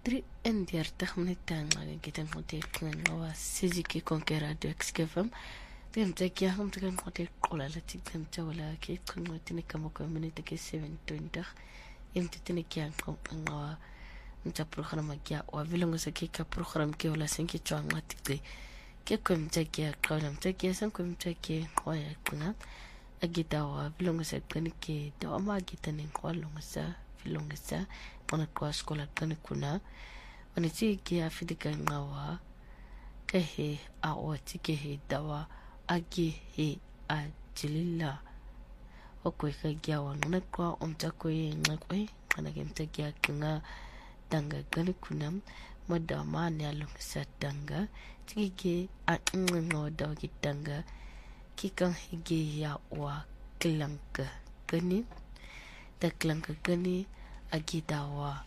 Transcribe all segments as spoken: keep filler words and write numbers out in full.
drie en dertig minuten lang kita ngote ngawa siziki konkera do excavum dem takia hum takan ngote kola la tikam tawala ke ngote ne kamo community ke seven twenty em titene kia ngawa nta programa kia wa vilongo sa ke ka program ke wala senki chwanga tikre ke kom takia kolam takia san kom takia kwaya kuna agita wa vilongo sa ke do ma agita ne kwalongo sa vilongo sa ona kwa skola kana kuna ona tiki afidika ngawa kehe a o tiki he dawa agi he a jilila okwe ka gyawa ngana kwa omtako ye ngakwe kana gemta gya kinga tanga kana kuna mada maani along sa tanga tiki ge a ngo dawa ki tanga kikang hige ya wa klanka kani ta klanka kani agita wa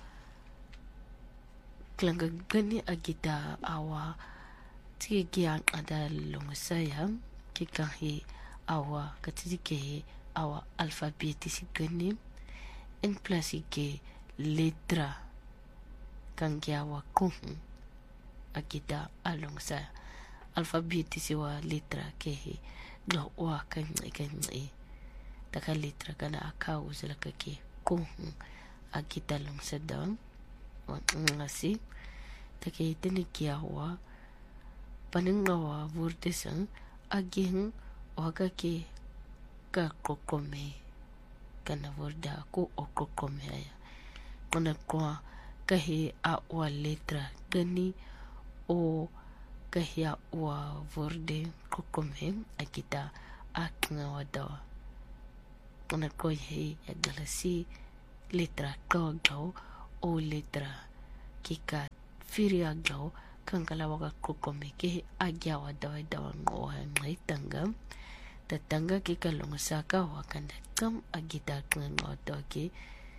klanga gani agita awa tiki yang ada longosaya kika he awa katike awa alfabetis gani en plus ke letra kangya wa kung agita alongsaya alfabetis wa letra ke he do wa kan kan e taka letra kana akau zela ke kung agita long sedang wa ngasi take tini kiawa paningawa vortesan aging waga ke ka kokome kana vorda ko okokome ya kona kwa kahi a wa letra gani o kahi a wa vorde kokome agita aknga wadawa kona ko he ya galasi letra kagau o letra kika firi agau kankala waka kokome ke agyawa dawa dawa ngoa ngai tanga tatanga kika longsaka wakanda kam agita ngoa dawa ke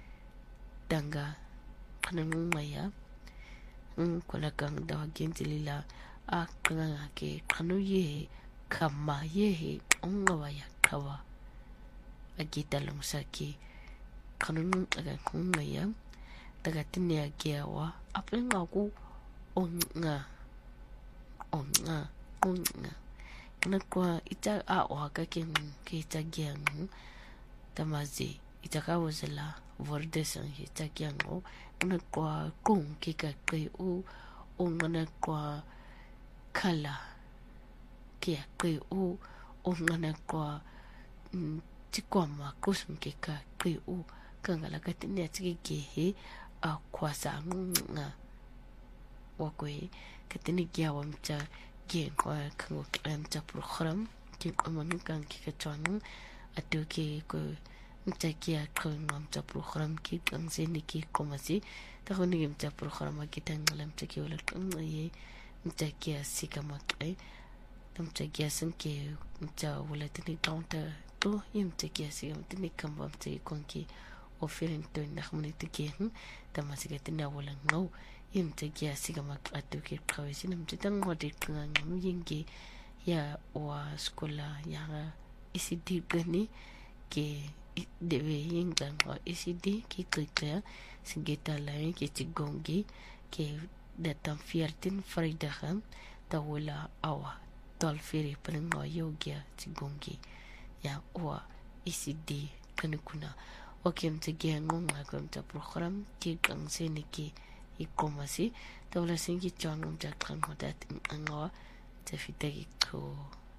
tanga kanang maya um kola kang dawa gentilila akanga ke kanu ye kama ye ongawa ya kawa agita longsaki kanun aga kumaya daga tinya giawa apinga ku onga onga onga kana kwa ita a waka kin ke ita giang tamazi ita ka wazela vordesan ita giang o kana kwa kung ke ka kai u ongana kwa kala ke kai u ongana kwa tikwama kusum ke ka kai u kangala katinya tiki he a kwasa nga wakwe katini gya wamcha gen kwa kango mcha program kin amanu kan ki kachanu atoke ko mcha kia kan mcha program ki kan seni ki komasi ta khoni mcha program ki tangalam mcha ki wala kan ye mcha kia sikamakre mcha kia sanke mcha wala tini counter to yimcha kia sikam tini kamba mcha konki ofirin to nakhmuni tiken tamasigatina wala ngau yimte kia siga makatu ke kawisi namte tang wadi ngam yingi ya wa skola ya isidi gani ke debe yinga wa isidi ki klika singeta lai ke tigongi ke datam fiertin faridahan tawala awa tolfiri panengo yogia tigongi ya wa isidi kanukuna wakim tege ngonga komta program ki kang seniki ikomasi tawla singi changum jakran hodat angawa tafitagi ko